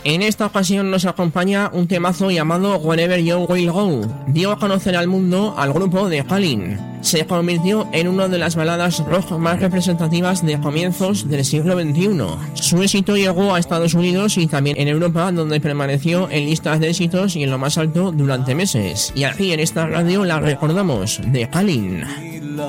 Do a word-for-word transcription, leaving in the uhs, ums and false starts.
En esta ocasión nos acompaña un temazo llamado Wherever You Will Go. Dio a conocer al mundo al grupo de Kalin. Se convirtió en una de las baladas rock más representativas de comienzos del siglo veintiuno. Su éxito llegó a Estados Unidos y también en Europa, donde permaneció en listas de éxitos y en lo más alto durante meses. Y aquí en esta radio la recordamos, de Kalin.